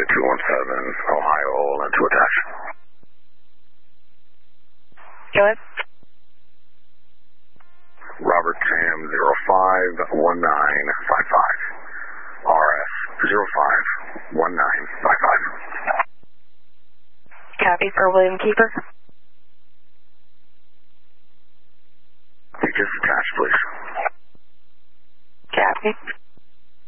217 Ohio, and to attach. Go ahead. Robert Tam 051955. RS 051955. Copy for William Keeper. Just attached, please. Copy.